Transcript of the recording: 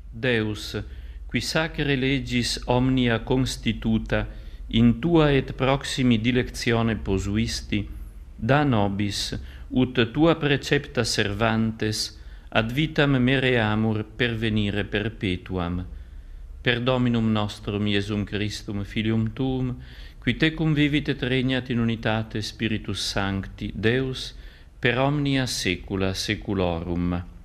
Deus, qui sacre legis omnia constituta in tua et proximi dilectione posuisti, da nobis, ut tua precepta servantes, ad vitam mereamur pervenire perpetuam. Per Dominum nostrum Iesum Christum, Filium Tuum, qui tecum vivit et regnat in unitate Spiritus Sancti, Deus, per omnia saecula saeculorum.